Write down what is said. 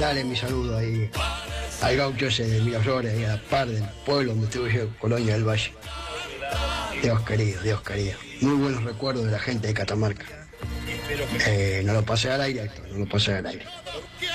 Dale mi saludo ahí al gaucho ese de Miraflores, ahí a la par del pueblo donde estuve yo, Colonia del Valle. Dios querido, Dios querido. Muy buenos recuerdos de la gente de Catamarca. No lo pasé al aire, Héctor, no lo pasé al aire.